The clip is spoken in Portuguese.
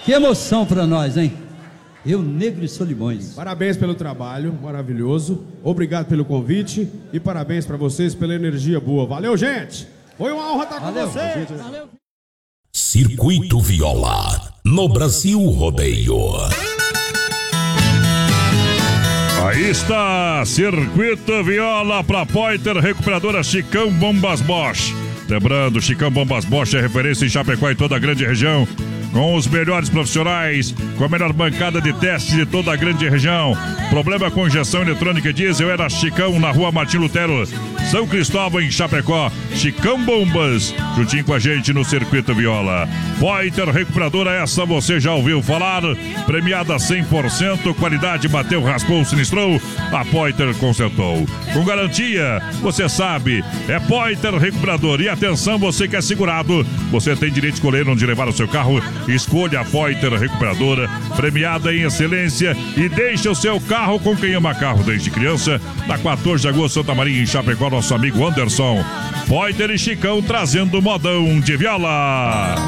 Que emoção pra nós, hein? Eu, Negro e Solimões. Parabéns pelo trabalho, maravilhoso. Obrigado pelo convite e parabéns pra vocês pela energia boa. Valeu, gente! Foi uma honra estar com vocês. Valeu. Circuito Viola, no Brasil Rodeio. Aí está, Circuito Viola para Pointer Recuperadora Chicão Bombas Bosch. Lembrando, Chicão Bombas Bosch é referência em Chapecó e toda a grande região, com os melhores profissionais, com a melhor bancada de testes de toda a grande região. Problema com injeção eletrônica e diesel era Chicão, na rua Martim Lutero, São Cristóvão, em Chapecó. Chicão Bombas, juntinho com a gente no Circuito Viola. Pointer Recuperadora, essa você já ouviu falar, premiada 100%, qualidade, bateu, raspou, sinistrou, a Pointer consertou. Com garantia, você sabe, é Pointer Recuperador. E atenção, você que é segurado, você tem direito de escolher onde levar o seu carro. Escolha a Pointer Recuperadora, premiada em excelência, e deixe o seu carro com quem ama carro desde criança. Na 14 de agosto, Santa Maria, em Chapecó, nosso amigo Anderson. Pointer e Chicão trazendo modão de viola.